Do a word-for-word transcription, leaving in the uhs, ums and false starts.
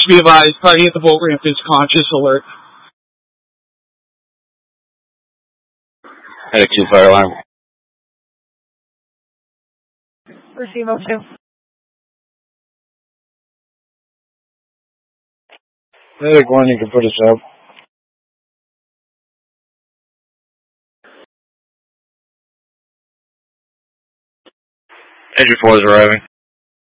be advised, party at the boat ramp is conscious alert. Heading two fire alarm. Receive O two. Medic one, you can put us out. Engine four is arriving.